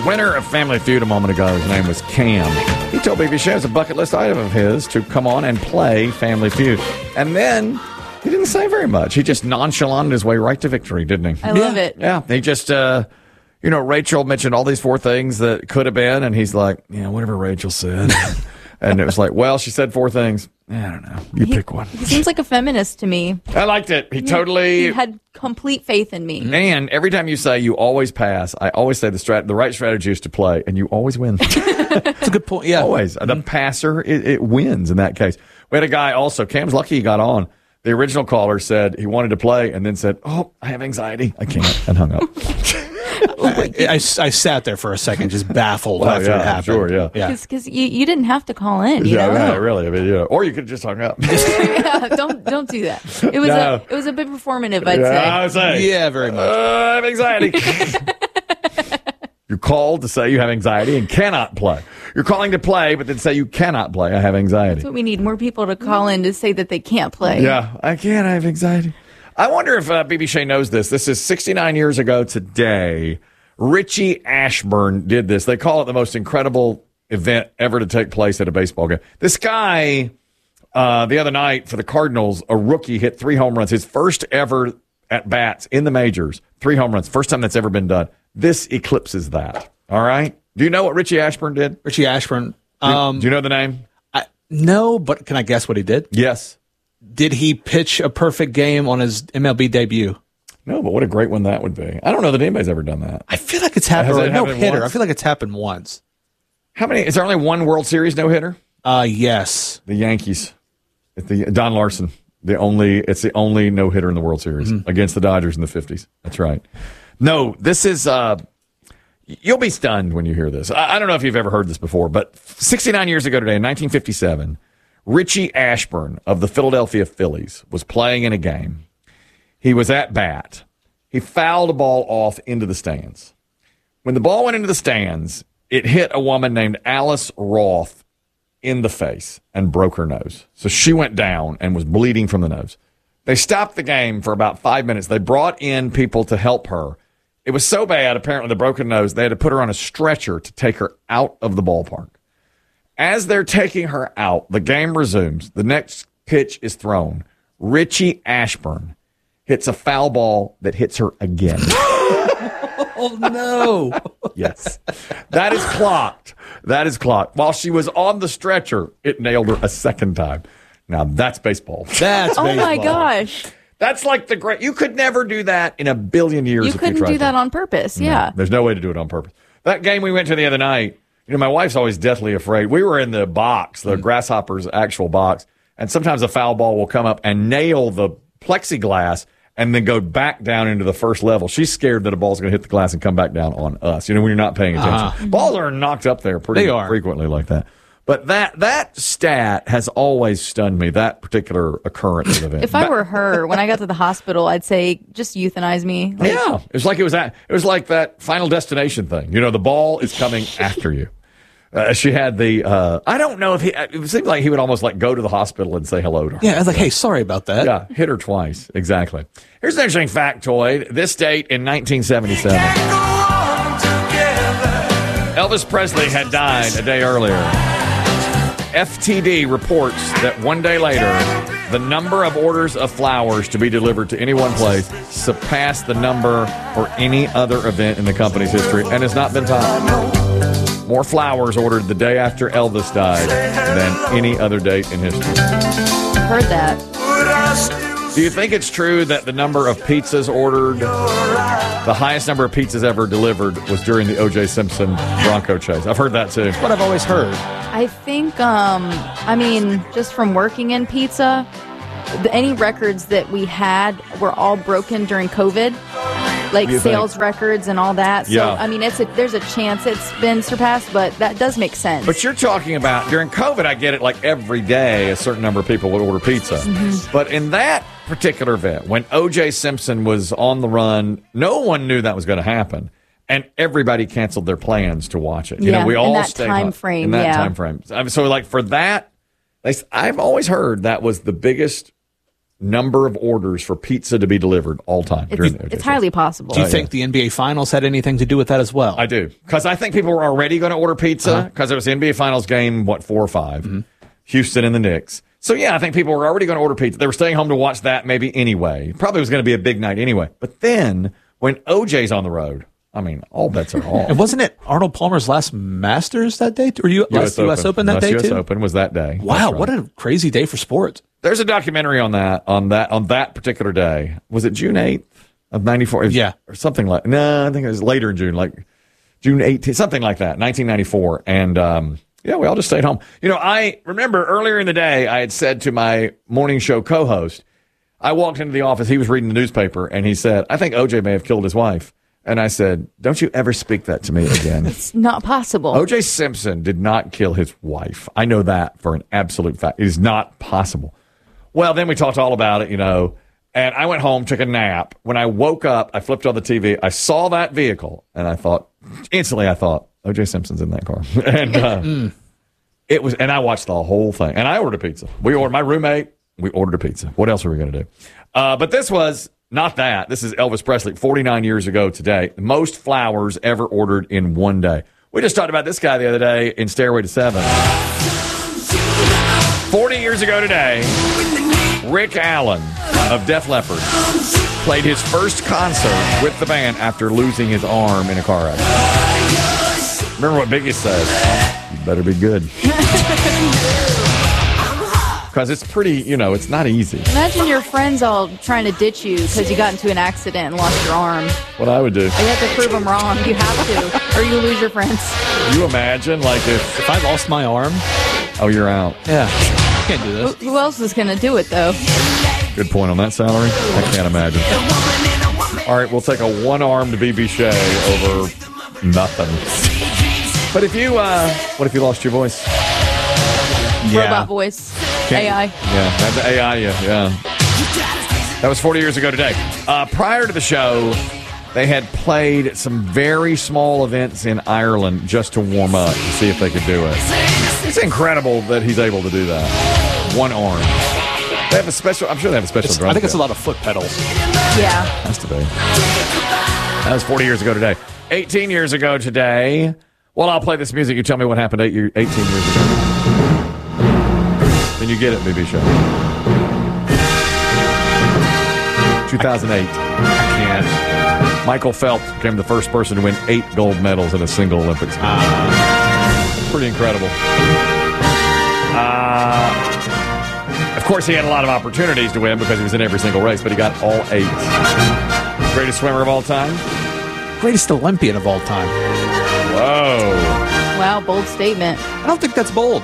winner of Family Feud a moment ago, his name was Cam. He told BBC it was a bucket list item of his to come on and play Family Feud. And then he didn't say very much. He just nonchalanted his way right to victory, didn't he? I love it. Yeah, he just, Rachel mentioned all these 4 things that could have been, and he's like, yeah, whatever Rachel said. And it was like, well, she said 4 things. I don't know. You pick one. He seems like a feminist to me. I liked it. He had complete faith in me. And every time you say you always pass, I always say the right strategy is to play, and you always win. That's a good point. Yeah. Always. The passer, it wins in that case. We had a guy also, Cam's lucky he got on. The original caller said he wanted to play and then said, oh, I have anxiety. I can't, and hung up. I sat there for a second, just baffled after it happened. Sure, yeah. Because you didn't have to call in. You yeah, know? Right, really. I mean, or you could just hung up. Yeah, don't do that. It was a bit performative, I'd say. I would say. Yeah, very much. I have anxiety. You're called to say you have anxiety and cannot play. You're calling to play, but then say you cannot play. I have anxiety. That's what we need. More people to call in to say that they can't play. Yeah, I can't. I have anxiety. I wonder if BB Shea knows this. This is 69 years ago today. Richie Ashburn did this. They call it the most incredible event ever to take place at a baseball game. This guy, the other night for the Cardinals, a rookie hit 3 home runs. His first ever at bats in the majors. 3 home runs. First time that's ever been done. This eclipses that. All right? Do you know what Richie Ashburn did? Richie Ashburn. Do you know the name? No, but can I guess what he did? Yes. Did he pitch a perfect game on his MLB debut? No, but what a great one that would be. I don't know that anybody's ever done that. I feel like it's happened. Has it happened No-hitter. once? I feel like it's happened once. How many? Is there only one World Series no-hitter? Yes. The Yankees. Don Larson. It's the only no-hitter in the World Series against the Dodgers in the 50s. That's right. No, this is you'll be stunned when you hear this. I don't know if you've ever heard this before, but 69 years ago today in 1957, Richie Ashburn of the Philadelphia Phillies was playing in a game. He was at bat. He fouled a ball off into the stands. When the ball went into the stands, it hit a woman named Alice Roth in the face and broke her nose. So she went down and was bleeding from the nose. They stopped the game for about 5 minutes. They brought in people to help her. It was so bad, apparently, the broken nose, they had to put her on a stretcher to take her out of the ballpark. As they're taking her out, the game resumes. The next pitch is thrown. Richie Ashburn hits a foul ball that hits her again. Oh, no. Yes. That is clocked. While she was on the stretcher, it nailed her a second time. Now, that's baseball. That's Oh, baseball. my gosh. That's like the great... You could never do that in a billion years. You couldn't do that on purpose. Yeah. There's no way to do it on purpose. That game we went to the other night, my wife's always deathly afraid. We were in the box, the Grasshoppers' actual box, and sometimes a foul ball will come up and nail the plexiglass and then go back down into the first level. She's scared that a ball's going to hit the glass and come back down on us, when you're not paying attention. Balls are knocked up there pretty frequently like that. But that stat has always stunned me, that particular occurrence of event. If I were her, when I got to the hospital, I'd say, just euthanize me. Yeah. It was like that Final Destination thing. The ball is coming after you. She had I don't know if it seemed like he would almost go to the hospital and say hello to her. Yeah, I was like, hey, sorry about that. Yeah, hit her twice. Exactly. Here's an interesting factoid. This date in 1977. Elvis Presley had died a day earlier. FTD reports that one day later, the number of orders of flowers to be delivered to any one place surpassed the number for any other event in the company's history and has not been topped. More flowers ordered the day after Elvis died than any other date in history. Heard that. Do you think it's true that the number of pizzas ordered, the highest number of pizzas ever delivered, was during the O.J. Simpson Bronco chase? I've heard that too. That's what I've always heard. I think, just from working in pizza, any records that we had were all broken during COVID, like sales records and all that. So, yeah. There's a chance it's been surpassed, but that does make sense. But you're talking about during COVID, I get it, like every day a certain number of people would order pizza. Mm-hmm. But in that particular event, when O.J. Simpson was on the run, no one knew that was going to happen. And everybody canceled their plans to watch it. We all stayed time frame. In that time frame. So, for that, I've always heard that was the biggest number of orders for pizza to be delivered all time. It's highly possible. Do you think the NBA Finals had anything to do with that as well? I do. Because I think people were already going to order pizza because it was the NBA Finals game, 4 or 5? Houston and the Knicks. So, yeah, I think people were already going to order pizza. They were staying home to watch that maybe anyway. Probably was going to be a big night anyway. But then when OJ's on the road, I mean, all bets are off. And wasn't it Arnold Palmer's last Masters that day? Or US Open that day, too? US Open was that day. Wow, what a crazy day for sports. There's a documentary on that particular day. Was it June 8th of 94? Yeah. Or something like, no, I think it was later in June, like June 18th, something like that, 1994. And, yeah, we all just stayed home. You know, I remember earlier in the day, I had said to my morning show co-host, I walked into the office, he was reading the newspaper, and he said, I think OJ may have killed his wife. And I said, don't you ever speak that to me again. It's not possible. OJ Simpson did not kill his wife. I know that for an absolute fact. It is not possible. Well, then we talked all about it, you know, and I went home, took a nap. When I woke up, I flipped on the TV. I saw that vehicle, and I thought, OJ Simpson's in that car. And it was, and I watched the whole thing. And I ordered a pizza. We ordered a pizza. What else are we going to do? But this was not that. This is Elvis Presley, 49 years ago today. The most flowers ever ordered in one day. We just talked about this guy the other day in Stairway to Seven. 40 years ago today, Rick Allen of Def Leppard played his first concert with the band after losing his arm in a car accident. Remember what Biggie says? You better be good. Because it's pretty, you know, it's not easy. Imagine your friends all trying to ditch you because you got into an accident and lost your arm. What I would do. You have to prove them wrong. You have to, or you lose your friends. You imagine, like, if I lost my arm. Oh, you're out. Yeah. I can't do this. Who else is going to do it, though? Good point on that salary. I can't imagine. All right, we'll take a one-armed BB Shea over nothing. But if you, what if you lost your voice? Yeah. Robot voice. AI. Yeah, that's AI, yeah. That was 40 years ago today. Prior to the show, they had played some very small events in Ireland just to warm up to see if they could do it. It's incredible that he's able to do that. One arm. They have a special, I'm sure they have a special drum. I think it's a lot of foot pedals. Yeah. Has to be. That was 40 years ago today. 18 years ago today. Well, I'll play this music. You tell me what happened 18 years ago. Then you get it, BB Show. 2008. I can't. Michael Phelps became the first person to win 8 gold medals in a single Olympics. Pretty incredible. Of course, he had a lot of opportunities to win because he was in every single race, but he got all 8. Greatest swimmer of all time? Greatest Olympian of all time. Whoa. Wow, bold statement. I don't think that's bold.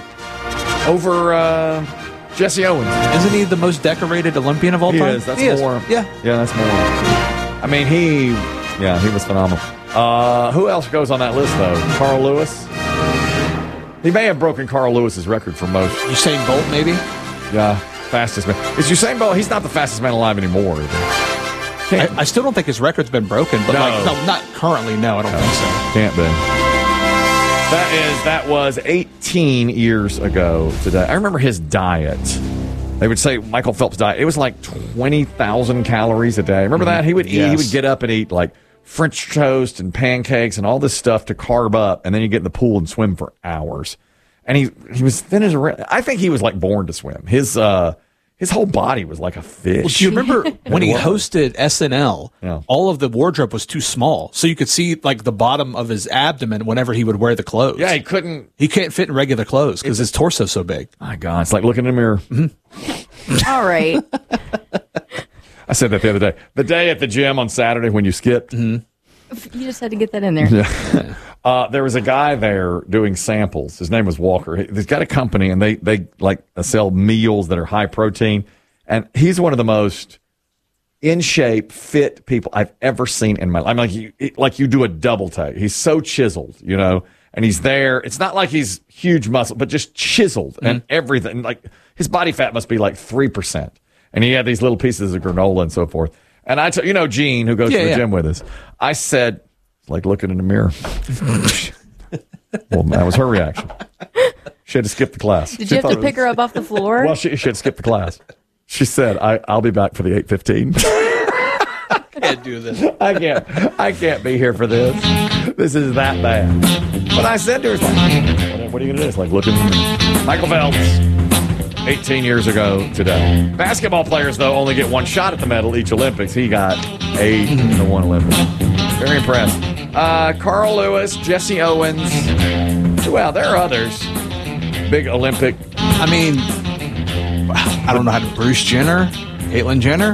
Over Jesse Owens. Isn't he the most decorated Olympian of all time? He is. That's more. Yeah, that's more. I mean, he was phenomenal. Who else goes on that list, though? Carl Lewis? He may have broken Carl Lewis's record for most. Usain Bolt, maybe? Yeah, fastest man. Is Usain Bolt? He's not the fastest man alive anymore. I still don't think his record's been broken, but no, not currently. No, I don't think so. Can't be. That was 18 years ago today. I remember his diet. They would say Michael Phelps' diet. It was like 20,000 calories a day. Remember that? He would eat. Yes. He would get up and eat like French toast and pancakes and all this stuff to carb up, and then you get in the pool and swim for hours. And he was thin as a. I think he was like born to swim. His whole body was like a fish. Well, do you remember when he hosted SNL? Yeah. All of the wardrobe was too small, so you could see like the bottom of his abdomen whenever he would wear the clothes. Yeah, he couldn't. He can't fit in regular clothes because his torso's so big. My God, it's like looking in a mirror. Mm-hmm. All right. I said that the other day. The day at the gym on Saturday when you skipped. Mm-hmm. You just had to get that in there. Yeah. There was a guy there doing samples. His name was Walker. He's got a company, and they like sell meals that are high protein. And he's one of the most in shape, fit people I've ever seen in my life. I mean, like you do a double take. He's so chiseled, you know. And he's there. It's not like he's huge muscle, but just chiseled and everything. Like his body fat must be like 3%. And he had these little pieces of granola and so forth. And Gene, who goes to the gym with us, I said, like looking in the mirror. Well, that was her reaction. She had to skip the class. Did you have to pick her up off the floor? Well, she had to skip the class. She said, I'll be back for the 8:15. Can't do this. I can't be here for this. This is that bad. But I said to her, what are you going to do? It's like looking Michael Phelps, 18 years ago today. Basketball players, though, only get one shot at the medal each Olympics. He got 8 in the one Olympics. Very impressed. Carl Lewis, Jesse Owens. Well, there are others. Big Olympic. I mean, I don't know how to. Bruce Jenner? Caitlyn Jenner?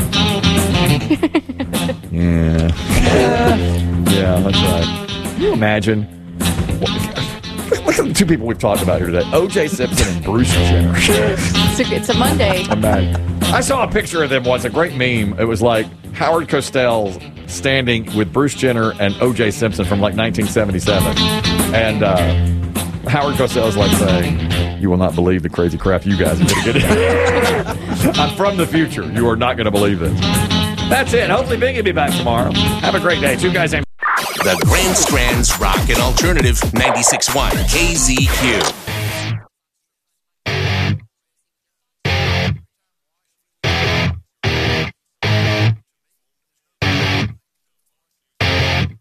Yeah. Yeah, that's right. Can you imagine? Look at the two people we've talked about here today. O.J. Simpson and Bruce Jenner. It's a Monday. I saw a picture of them once, a great meme. It was like Howard Cosell standing with Bruce Jenner and O.J. Simpson from like 1977. And Howard Cosell's like saying, you will not believe the crazy crap you guys are going to get in. I'm from the future. You are not going to believe this. That's it. Hopefully Biggie will be back tomorrow. Have a great day. Two guys named The Grand Strand's Rock and Alternative 96.1 KZQ.